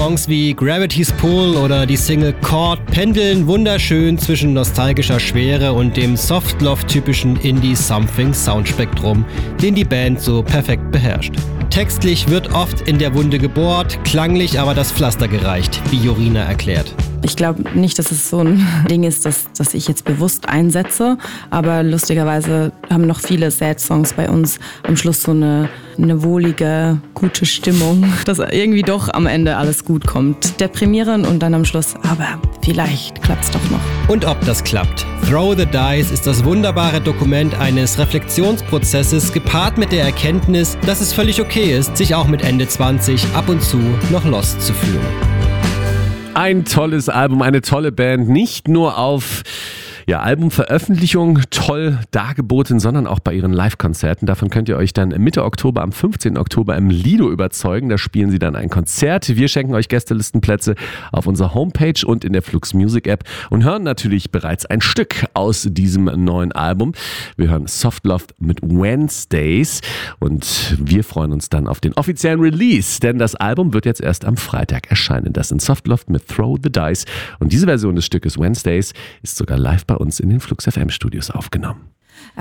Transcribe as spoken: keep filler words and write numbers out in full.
Songs wie Gravity's Pull oder die Single Chord pendeln wunderschön zwischen nostalgischer Schwere und dem Soft-Love-typischen Indie-Something-Soundspektrum, den die Band so perfekt beherrscht. Textlich wird oft in der Wunde gebohrt, klanglich aber das Pflaster gereicht, wie Jorina erklärt. Ich glaube nicht, dass es so ein Ding ist, das, das ich jetzt bewusst einsetze, aber lustigerweise haben noch viele Sad-Songs bei uns am Schluss so eine, eine wohlige, gute Stimmung, dass irgendwie doch am Ende alles gut kommt. Deprimierend und dann am Schluss, aber vielleicht klappt's doch noch. Und ob das klappt. Throw the Dice ist das wunderbare Dokument eines Reflexionsprozesses, gepaart mit der Erkenntnis, dass es völlig okay ist, sich auch mit Ende zwanzig ab und zu noch lost zu fühlen. Ein tolles Album, eine tolle Band, nicht nur auf ja, Albumveröffentlichung toll dargeboten, sondern auch bei ihren Live-Konzerten. Davon könnt ihr euch dann Mitte Oktober, am fünfzehnten Oktober im Lido überzeugen. Da spielen sie dann ein Konzert. Wir schenken euch Gästelistenplätze auf unserer Homepage und in der Flux Music App und hören natürlich bereits ein Stück aus diesem neuen Album. Wir hören Soft Love mit Wednesdays und wir freuen uns dann auf den offiziellen Release, denn das Album wird jetzt erst am Freitag erscheinen. Das sind Soft Love mit Throw the Dice und diese Version des Stückes Wednesdays ist sogar live bei uns in den Flux F M Studios aufgenommen.